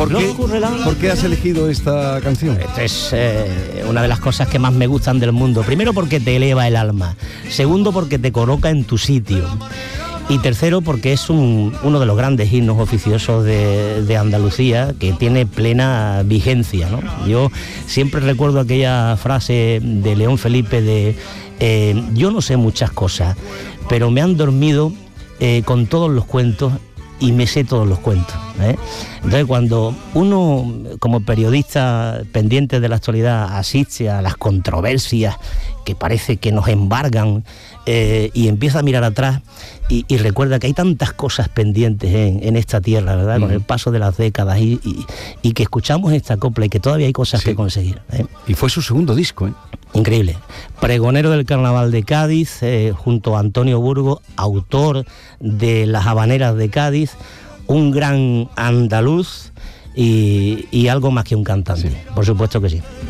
¿Por qué has elegido esta canción? Esta es una de las cosas que más me gustan del mundo. Primero, porque te eleva el alma. Segundo, porque te coloca en tu sitio. Y tercero, porque es uno de los grandes himnos oficiosos de Andalucía, que tiene plena vigencia, ¿no? Yo siempre recuerdo aquella frase de León Felipe de yo no sé muchas cosas, pero me han dormido con todos los cuentos y me sé todos los cuentos, ¿eh? Entonces, cuando uno, como periodista pendiente de la actualidad, asiste a las controversias que parece que nos embargan, y empieza a mirar atrás y recuerda que hay tantas cosas pendientes en esta tierra, ¿verdad? Con el paso de las décadas y que escuchamos esta copla y que todavía hay cosas que conseguir, ¿eh? Y fue su segundo disco, ¿eh? Increíble. Pregonero del Carnaval de Cádiz, junto a Antonio Burgos, autor de Las Habaneras de Cádiz, un gran andaluz y algo más que un cantante, por supuesto que sí.